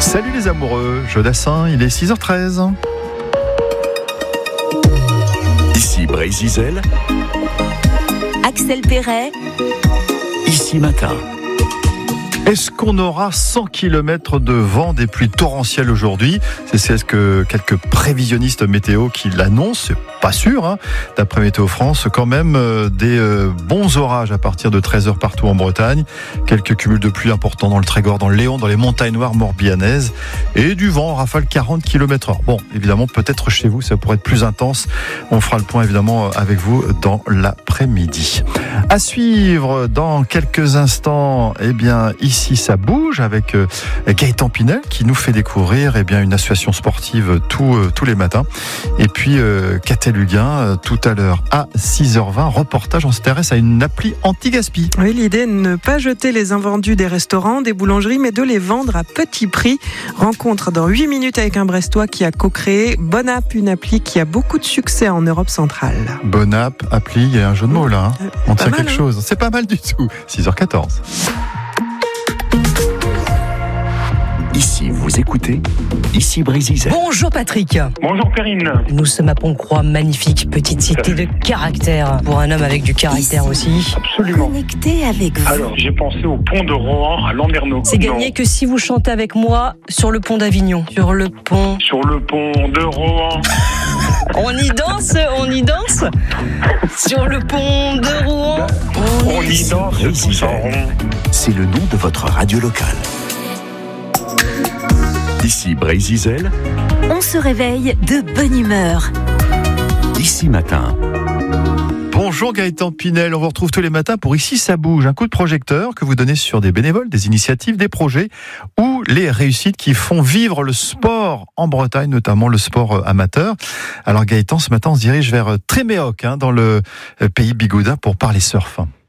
Salut les amoureux, Jodassin, il est 6h13. Ici Brézizel, Axel Perret, Ici Matin. Est-ce qu'on aura 100 km de vent, des pluies torrentielles aujourd'hui ? C'est ce que quelques prévisionnistes météo qui l'annoncent, c'est pas sûr, hein. D'après Météo France, quand même des bons orages à partir de 13h partout en Bretagne, quelques cumuls de pluie importants dans le Trégor, dans le Léon, dans les montagnes noires morbihanaises, et du vent en rafale 40 km/h. Bon, évidemment, peut-être chez vous, ça pourrait être plus intense. On fera le point évidemment avec vous dans l'après-midi. À suivre dans quelques instants, eh bien, Ici ça bouge avec Gaëtan Pinel qui nous fait découvrir une association sportive tous les matins. Et puis Catel Huguin tout à l'heure à 6h20. Reportage, on s'intéresse à une appli anti-gaspi. Oui, l'idée est de ne pas jeter les invendus des restaurants, des boulangeries, mais de les vendre à petit prix. Rencontre dans 8 minutes avec un Brestois qui a co-créé Bonapp, une appli qui a beaucoup de succès en Europe centrale. Bonapp, appli, il y a un jeu de mots là. On tient quelque chose. C'est pas mal du tout. 6h14. Ici, vous écoutez Ici Brézizel. Bonjour Patrick. Bonjour Perrine. Nous sommes à Pont-Croix, magnifique petite cité de caractère. Pour un homme avec du caractère aussi. Absolument. connecté avec vous. Alors, j'ai pensé au pont de Rohan à Landerneau. C'est gagné que si vous chantez avec moi sur le pont d'Avignon. Sur le pont de Rohan. On y danse. Sur le pont de Rouen. On y danse tous en rond. C'est le nom de votre radio locale. Ici Brézizel, On se réveille de bonne humeur. Ici Matin. Bonjour Gaëtan Pinel, on vous retrouve tous les matins pour Ici ça bouge, un coup de projecteur que vous donnez sur des bénévoles, des initiatives, des projets ou les réussites qui font vivre le sport en Bretagne, notamment le sport amateur. Alors Gaëtan, ce matin on se dirige vers Tréméoc, dans le pays bigoudin pour parler surf.